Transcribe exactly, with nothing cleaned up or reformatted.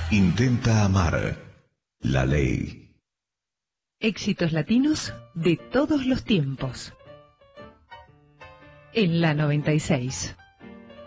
Intenta amar. La ley. Éxitos latinos de todos los tiempos. En la noventa y seis.